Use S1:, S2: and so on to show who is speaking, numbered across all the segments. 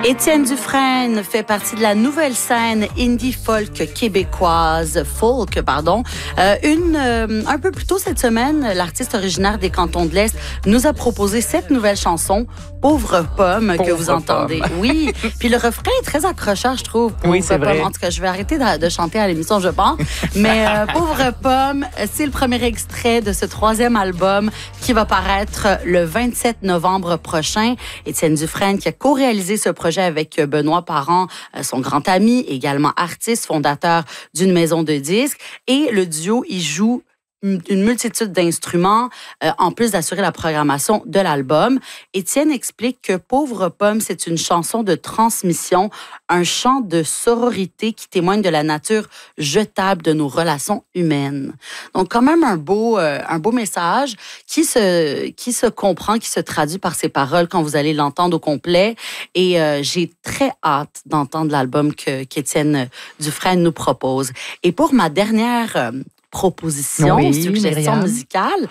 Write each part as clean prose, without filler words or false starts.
S1: Étienne Dufresne fait partie de la nouvelle scène indie folk québécoise, un peu plus tôt cette semaine, l'artiste originaire des Cantons de l'Est nous a proposé cette nouvelle chanson, Pauvre Pomme, que vous entendez. Oui, puis le refrain est très accrocheur, je trouve.
S2: Oui, c'est vrai.
S1: En tout cas, je vais arrêter de chanter à l'émission, je pense. Mais Pauvre Pomme, c'est le premier extrait de ce troisième album qui va paraître le 27 novembre prochain. Étienne Dufresne qui a co-réalisé ce projet avec Benoît Parent, son grand ami, également artiste, fondateur d'une maison de disques. Et le duo, il joue une multitude d'instruments, en plus d'assurer la programmation de l'album. Étienne explique que Pauvre Pomme, c'est une chanson de transmission, un chant de sororité qui témoigne de la nature jetable de nos relations humaines. Donc, quand même un beau message qui se comprend, qui se traduit par ses paroles quand vous allez l'entendre au complet. Et j'ai très hâte d'entendre l'album qu'Étienne Dufresne nous propose. Et pour ma dernière proposition, suggestion musicale,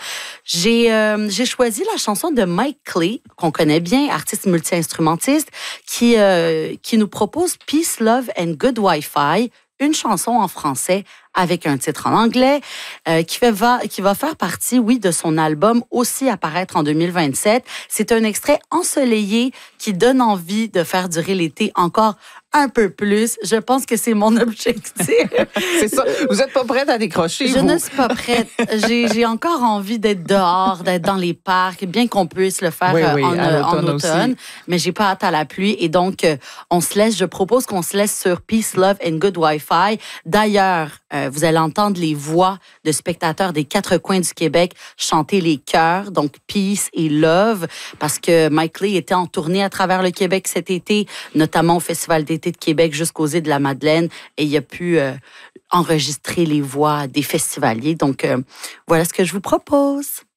S1: j'ai choisi la chanson de Mike Clay, qu'on connaît bien, artiste multi-instrumentiste, qui nous propose Peace, Love and Good Wi-Fi, une chanson en français avec un titre en anglais, qui va faire partie, oui, de son album, aussi apparaître en 2027. C'est un extrait ensoleillé qui donne envie de faire durer l'été encore un peu plus. Je pense que c'est mon objectif.
S2: C'est ça. Vous n'êtes pas prête à décrocher,
S1: Je ne suis pas prête. J'ai encore envie d'être dehors, d'être dans les parcs, bien qu'on puisse le faire en automne. Mais j'ai pas hâte à la pluie. Et donc, je propose qu'on se laisse sur Peace, Love and Good Wi-Fi. D'ailleurs, vous allez entendre les voix de spectateurs des quatre coins du Québec chanter les chœurs, donc Peace et Love, parce que Mike Clay était en tournée à travers le Québec cet été, notamment au Festival d'été de Québec jusqu'aux îles de la Madeleine, et il a pu enregistrer les voix des festivaliers. Donc, voilà ce que je vous propose.